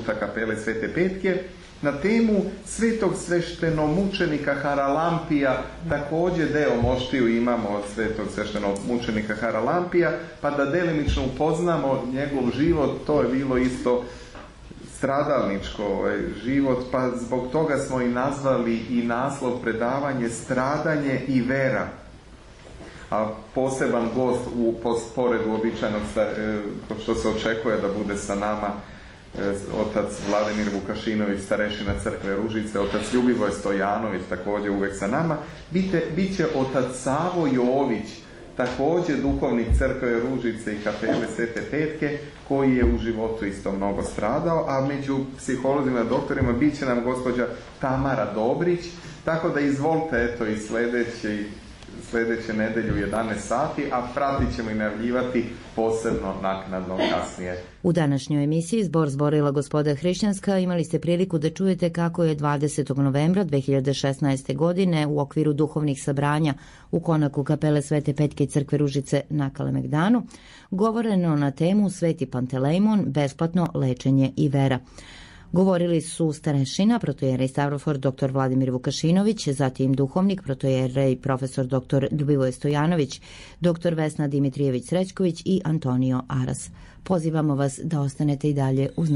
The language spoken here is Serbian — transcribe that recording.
puta kapele Svete Petke. Na temu svetog sveštenomučenika Haralampija, također deo moštiju imamo od svetog sveštenomučenika Haralampija, pa da delimično upoznamo njegov život. To je bilo isto stradalničko život, pa zbog toga smo i nazvali i naslov predavanje Stradanje i vera. A poseban gost pored uobičajenog što se očekuje da bude sa nama otac Vladimir Vukašinović, starešina crkve Ružice, otac Ljubivoj Stojanović, također uvek sa nama. Biće otac Savo Jović, također duhovnik crkve Ružice i kapele Svete Petke, koji je u životu isto mnogo stradao, a među psiholozima i doktorima bit će nam gospođa Tamara Dobrić, tako da izvolite, eto, i sljedeće nedelju u 11 sati, a pratit ćemo i najavljivati posebno naknadno kasnije. U današnjoj emisiji Zbor zborila Gospoda hrišćanska imali ste priliku da čujete kako je 20. novembra 2016. godine u okviru duhovnih sabranja u konaku kapele Svete Petke i crkve Ružice na Kalemegdanu govoreno na temu Sveti Pantelejmon, besplatno lečenje i vera. Govorili su starešina, protojerej Stavrofor dr. Vladimir Vukašinović, zatim duhovnik, protojerej profesor dr. Ljubivoje Stojanović, dr. Vesna Dimitrijević Srećković i Antonio Aras. Pozivamo vas da ostanete i dalje uz